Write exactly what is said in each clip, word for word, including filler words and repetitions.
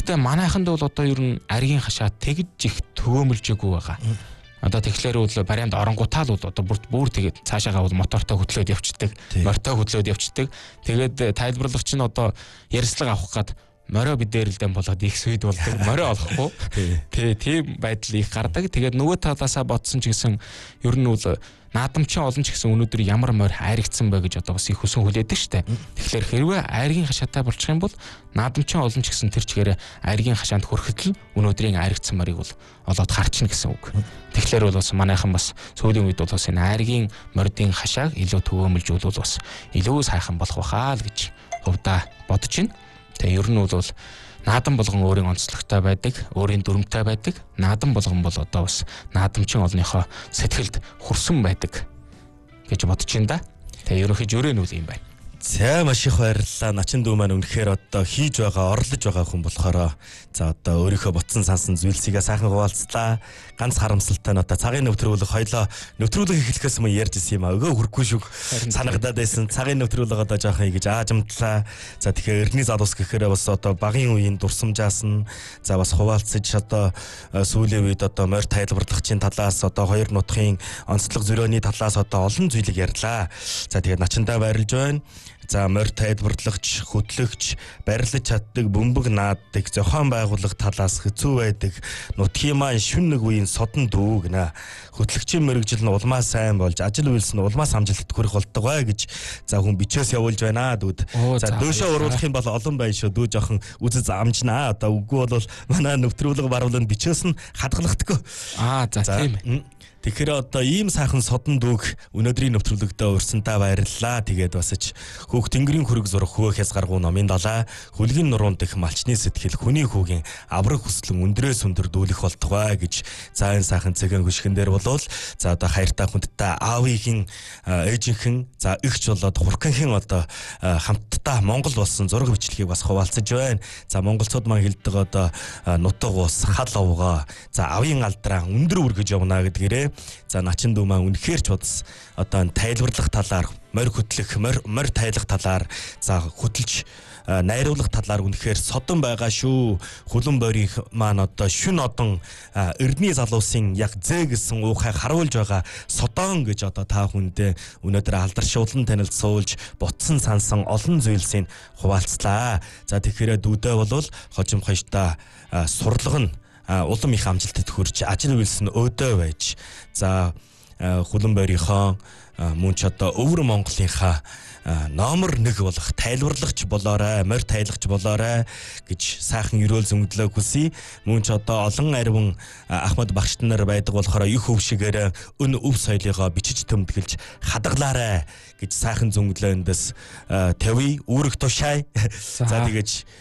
Гэхдээ манайханд бол одоо ер нь аргийн хашаа тэгж их төвөөмөлжөөгүй байгаа. Одоо тэгэхээр бол барианд оронгутаа л бол одоо бүр бүр тэгээд цаашаагаа бол мотортой хөтлөөд явцдаг, морьтой хөтлөөд явцдаг. Тэгээд тайлбарлагч нь одоо ярьслага авах гад морио бидээрэлдэн болоод их свид болдог. Морио олохгүй. Тий, тийм байдал их гардаг. Тэгээд нөгөө талаасаа бодсон ч гэсэн ер нь бол наадамчин олон ч гэсэн өнөөдөр ямар морь айрагдсан бэ гэж одоо бас их хүсэн хүлээдэг штэ. Тэгэхээр хэрвээ айргийн хашаатай болчих юм бол наадамчин олон ч гэсэн тэр чигээр айргийн хашаанд хүрэхэд л өнөөдрийн айрагдсан морийг бол олоод харчна гэсэн үг. Тэгэхээр бол бас манайхан бас сүүлийн үед бол бас энэ айргийн морьдын хашааг илүү төвөөмөлжүүлвэл бас илүү сайхан болох байхаа л гэж хувьдаа бодож байна. Тэгээ ер нь бол наадам болгон өөрийн онцлогтой байдаг, өөрийн дүрмтэй байдаг. Наадам болгон бол одоо бас наадамчин олныхоо сэтгэлд хүрсэн байдаг гэж бодож байна да. Тэгээ ерөнхийд өрөө нь үл юм байна. За маш их баярлалаа. Начин дүү маань үнэхээр одоо хийж байгаа, орлож байгаа хүн болохоор за одоо өөрийнхөө ботсон сансан зүйлсийгээ сайхан хуваалцлаа. Ганц харамсалтай нь одоо цагийн нөтрүүлэг хоёлоо нөтрүүлэг эхлэхээс өмнө ярьж ирсэн юм аа. Өгөө хүрхгүй шүг санагдаад байсан. Цагийн нөтрүүлэг одоо жоохон ингэж аажимтлаа. За тэгэхээр эртний залуус гэхээр бас одоо багийн үеийн дурсамжаас нь за бас хуваалцаж одоо сүүлийн үед одоо морь тайлбарлагчийн талаас одоо хоёр нутгийн онцлог зөрөөний талаас одоо олон зүйлийг ярьлаа. За тэгээд начиндаа баярлж байна. За морь тайлбарлагч, хөтлөгч, барилж чаддаг, бөмбөг нааддаг, зохион байгуулах талаас хэцүү байдаг нутгийн маань шүн нэг үеийн содон дүү гэнэ. Хөтлөгчийн мэрэгжил нь улмаа сайн болж, ажил үйлс нь улмаа самжилтад хүрэх болдог бай гэж за хүн бичээс явуулж байна дүүд. За дөөшөө уруулах юм бол олон байна шүү. Дүү жоохон үзэж амжнаа. Одоо үгүй бол манай нөтрүүлэг баруун бичээс нь хадгалахдаггүй. Аа за тийм. Тэгэхээр одоо ийм сайхан содон дүүг өнөөдрийн нөтрүүлэгтээ урьсантаа баярлалаа. Тэгээд басж хөөх тэнгэрийн хүрэг зурх хөө хязгааргүй номын далай хүлгийн нуруунд их малчны сэтгэл хүний хүүгийн авраг хүслэн өндрөөс өндөр дүүлэх болтугай гэж за энэ сайхан цэгэн хөшгөн дээр болвол за одоо хайртай хүндтэй аавыгийн ээжийнхэн за игч болоод хурханхийн одоо хамтдаа Монгол болсон зураг бичлэгийг бас хуваалцаж байна. За монголцууд маань хэлдэг одоо нутаг ус хал овгоо за авийн алдраа өндөр үргэж явна гэдгээрээ за начин дүү маань үнэхээр ч бодс одоо тайлбарлах талаар морь хөтлөх морь морь тайлах талаар за хөтлж найруулах талаар үнэхээр содон байгаа шүү. Хулан борийн маань одоо шүн одон эрдний залуусын яг зэ гэсэн уухай харуулж байгаа содон гэж одоо та хүндээ өнөөдөр алдаршуулан танилцуулж ботсон сансан олон зүйлсийг хуваалцлаа. За тэгэхээр дүүдээ болвол хожим хожтаа сурлага нь улам их амжилтад хүрч ажил үйлс нь өөдөө байж за хулан борийнхоо мөн ч одоо өвөр Монголынхаа номер нэг болох тайлбарлагч болоорой, морь тайлагч болоорой гэж сайхан өрөөл зөнгөлөө хүсье. Мөн ч одоо олон ариун Ахмад багш нар байдаг болохоор их хөв шигээр өн өв соёлыгоо бичиж төмтгэлж хадгалаарай гэж сайхан зөнгөлөө эндээс тавья. Үүрэг тушаая. За тэгэж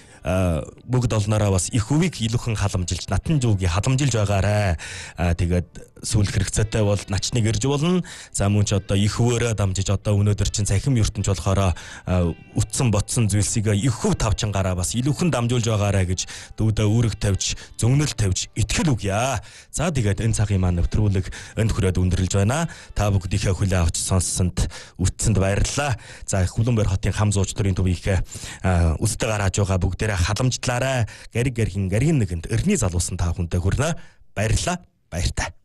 бүгд олноороо бас их өвийг илүүхэн халамжилж натан жуугийн халамжилж байгаарэ. Тэгээд сүүлх хэрэгцээтэй бол начныг ирж болно. За мөн ч одоо их өвөөрөө дамжиж одоо өнөөдөр чинь цахим ертөнч болохоор үтсэн ботсон зүйлсийг их хөв тавчангараа бас илүүхэн дамжуулж байгаарэ гэж дүүдээ үүрэг тавьж зөгнөл тавьж итгэл үгье. За тэгээд энэ цагийн маань нэвтрүүлэг энд хүрээд өндөрлж байна. Та бүгдийнхээ хүлээн авч сонссонд үтсэнд баярлалаа. За Хүлэнбэр хотын хам зууч төрийн төвийнхээ үстэй гарааж байгаа бүгдээрээ халамжлаарай. Гэрэг гэргэн гэргэн нэгэнд эртний залуусан та хүнтэй хүрнэ. Баярлалаа. Баяртай.